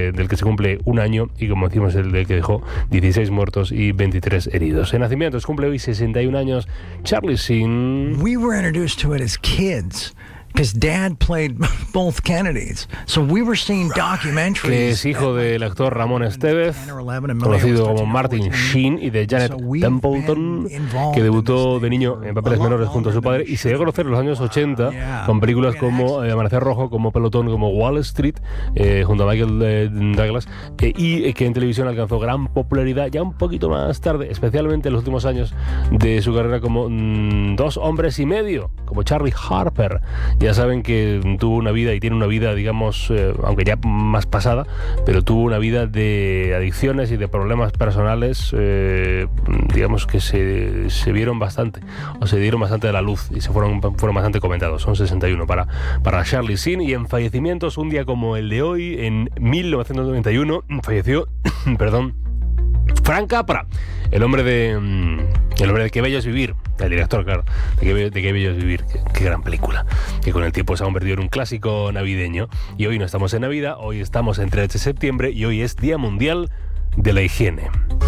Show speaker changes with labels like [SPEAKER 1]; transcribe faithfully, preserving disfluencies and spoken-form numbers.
[SPEAKER 1] eh, del que se cumple un año y, como decimos, el del que dejó dieciséis muertos y veintitrés heridos. En nacimientos cumple hoy sesenta y un años Charlie Sheen.
[SPEAKER 2] We were introduced to it as kids. Because Dad played both Kennedys, so we were seeing documentaries.
[SPEAKER 1] Que es hijo del actor Ramón Estevez, conocido como Martin Sheen, y de Janet Templeton, que debutó de niño en papeles menores junto a su padre y se dio a conocer en los años ochenta con películas como eh, Amanecer Rojo, como Pelotón, como Wall Street, eh, junto a Michael eh, Douglas, eh, y eh, que en televisión alcanzó gran popularidad ya un poquito más tarde, especialmente en los últimos años de su carrera, como mm, Dos hombres y medio, como Charlie Harper. Ya saben que tuvo una vida y tiene una vida, digamos, eh, aunque ya más pasada, pero tuvo una vida de adicciones y de problemas personales, eh, digamos que se, se vieron bastante, o se dieron bastante a la luz y se fueron, fueron bastante comentados. Son sesenta y uno para, para Charlie Sheen. Y en fallecimientos, un día como el de hoy, en mil novecientos noventa y uno, falleció, perdón, Frank Capra, el hombre de el hombre de Qué bello es vivir, el director, claro, de Qué bello, de Qué bello es vivir. Qué, qué gran película, que con el tiempo se ha convertido en un clásico navideño. Y hoy no estamos en Navidad, hoy estamos en tres de septiembre y hoy es Día Mundial de la Higiene.